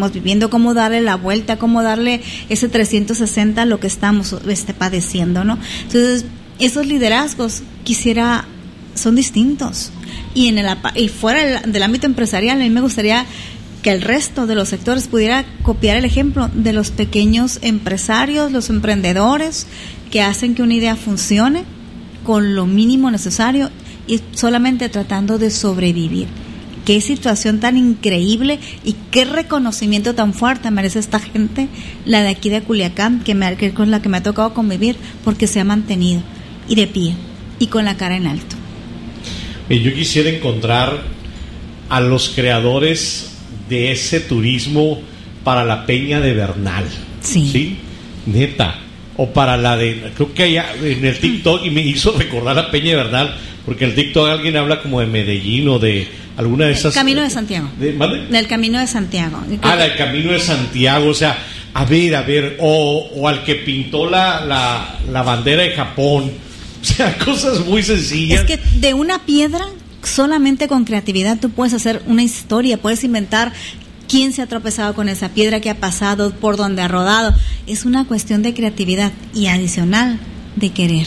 estamos viviendo, cómo darle la vuelta, cómo darle ese 360 a lo que estamos padeciendo, ¿no? Entonces, esos liderazgos son distintos. Y fuera del ámbito empresarial, a mí me gustaría que el resto de los sectores pudiera copiar el ejemplo de los pequeños empresarios, los emprendedores, que hacen que una idea funcione con lo mínimo necesario y solamente tratando de sobrevivir. Qué situación tan increíble y qué reconocimiento tan fuerte merece esta gente, la de aquí de Culiacán, que con la que me ha tocado convivir, porque se ha mantenido y de pie y con la cara en alto. Yo quisiera encontrar a los creadores de ese turismo para la Peña de Bernal. Sí. Neta. O para la de, creo que allá en el TikTok, y me hizo recordar la Peña de Bernal, porque en el TikTok alguien habla como de Medellín o de alguna de esas. Camino de Santiago. Del Camino de Santiago. Del Camino de Santiago, o sea, a ver, o al que pintó la bandera de Japón, o sea, cosas muy sencillas. Es que de una piedra, solamente con creatividad tú puedes hacer una historia, puedes inventar quién se ha tropezado con esa piedra, qué ha pasado, por dónde ha rodado. Es una cuestión de creatividad y adicional de querer.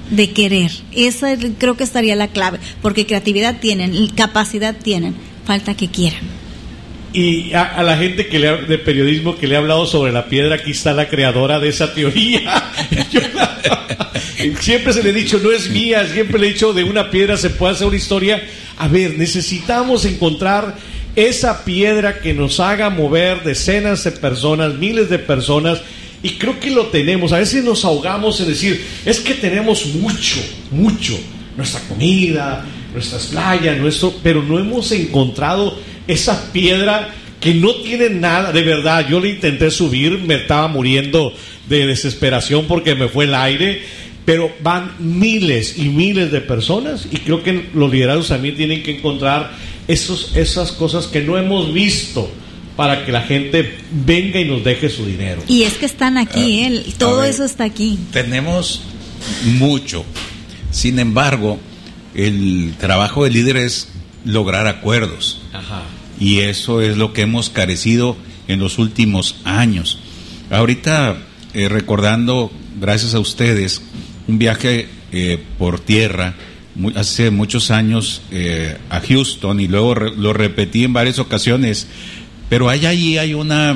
Esa creo que estaría la clave, porque creatividad tienen, capacidad tienen, falta que quieran. Y a la gente de periodismo que le ha hablado sobre la piedra, aquí está la creadora de esa teoría. Siempre se le he dicho, no es mía, siempre le he dicho, de una piedra se puede hacer una historia. A ver, necesitamos encontrar esa piedra que nos haga mover decenas de personas, miles de personas, y creo que lo tenemos. A veces nos ahogamos en decir, es que tenemos mucho, nuestra comida, nuestras playas, pero no hemos encontrado esa piedra que no tiene nada. De verdad, yo le intenté subir, me estaba muriendo de desesperación porque me fue el aire, pero van miles y miles de personas, y creo que los liderazgos también tienen que encontrar esas cosas que no hemos visto para que la gente venga y nos deje su dinero. Y es que están aquí, todo eso está aquí. Tenemos mucho. Sin embargo, el trabajo del líder es lograr acuerdos. Ajá. Y eso es lo que hemos carecido en los últimos años. Ahorita, recordando, gracias a ustedes, un viaje por tierra hace muchos años a Houston, y luego lo repetí en varias ocasiones, pero allí hay una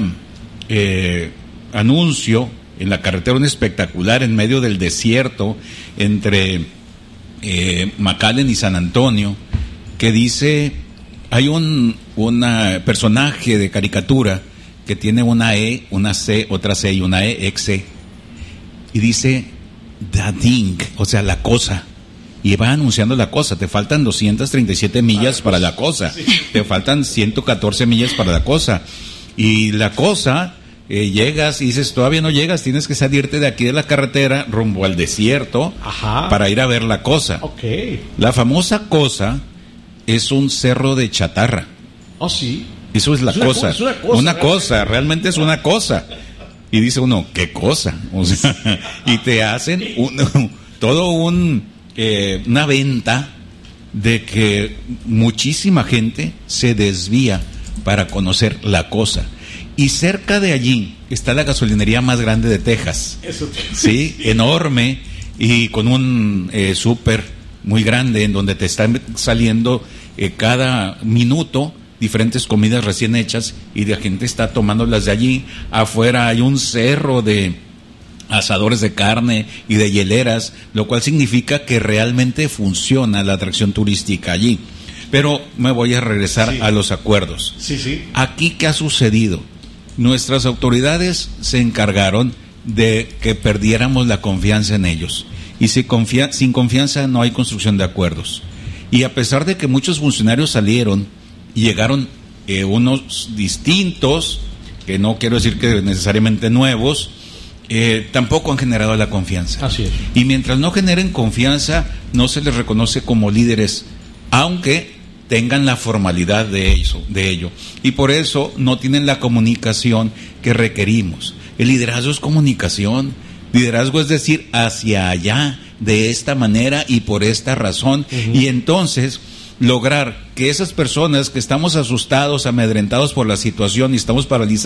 anuncio en la carretera, un espectacular en medio del desierto entre McAllen y San Antonio, que dice, hay un personaje de caricatura que tiene una E, una C, otra C y una E, exe, y dice the thing, o sea, la cosa. Y va anunciando la cosa. Te faltan 237 millas para la cosa. Sí. Te faltan 114 millas para la cosa. Y la cosa, llegas y dices, todavía no llegas, tienes que salirte de aquí de la carretera rumbo al desierto. Ajá. Para ir a ver la cosa. Okay. La famosa cosa es un cerro de chatarra. Oh, sí. Eso es la cosa. Es una cosa, realmente es una cosa. Y dice uno, ¿qué cosa? O sea, y te hacen una venta de que muchísima gente se desvía para conocer la cosa. Y cerca de allí está la gasolinería más grande de Texas. Sí, enorme, y con un súper muy grande en donde te están saliendo cada minuto diferentes comidas recién hechas, y la gente está tomándolas de allí. Afuera hay un cerro de asadores de carne y de hieleras, lo cual significa que realmente funciona la atracción turística allí. Pero me voy a regresar a los acuerdos. Sí. Aquí, ¿qué ha sucedido? Nuestras autoridades se encargaron de que perdiéramos la confianza en ellos, y sin confianza no hay construcción de acuerdos. Y a pesar de que muchos funcionarios salieron y llegaron unos distintos, que no quiero decir que necesariamente nuevos, tampoco han generado la confianza. Así es. Y mientras no generen confianza, no se les reconoce como líderes, aunque tengan la formalidad de ello. Y por eso no tienen la comunicación que requerimos. El liderazgo es comunicación. Liderazgo es decir, hacia allá, de esta manera y por esta razón. Uh-huh. Y entonces lograr que esas personas que estamos asustados, amedrentados por la situación y estamos paralizados,